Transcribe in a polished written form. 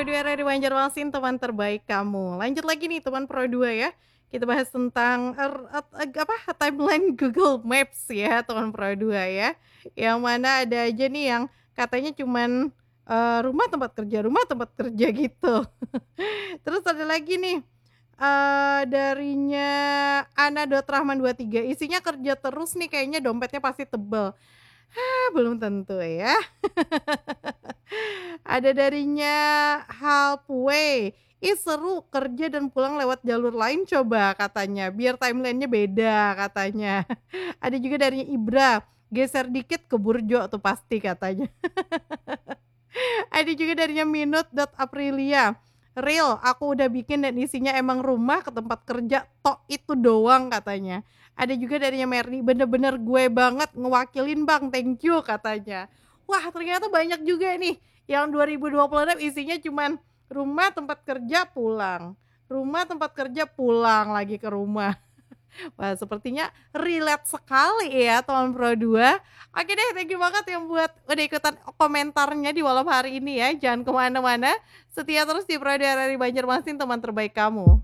Pro 2 RRI Banjarmasin, teman terbaik kamu. Lanjut lagi nih teman Pro 2 ya. Kita bahas tentang timeline Google Maps ya teman Pro 2 ya. Yang mana ada aja nih yang katanya cuman, rumah tempat kerja gitu. Terus ada lagi nih, darinya Ana.Rahman 23, isinya kerja terus nih kayaknya dompetnya pasti tebel. Belum tentu ya. Ada darinya Halfway, "Ih seru kerja dan pulang lewat jalur lain coba," katanya, "biar timeline-nya beda," katanya. Ada juga dari Ibra, "Geser dikit ke Burjo tuh pasti," katanya. Ada juga darinya Minute.Aprilia, "Real, aku udah bikin dan isinya emang rumah ke tempat kerja tok itu doang," katanya. Ada juga darinya Merdi, "Bener-bener gue banget ngewakilin Bang, thank you," katanya. Wah ternyata banyak juga nih yang 2026 isinya cuman rumah, tempat kerja, pulang lagi ke rumah. Wah, sepertinya relate sekali ya teman Pro 2. Oke deh, thank you banget yang buat udah ikutan komentarnya di malam hari ini ya. Jangan kemana mana setia terus di Pro 2 RRI Banjarmasin, teman terbaik kamu.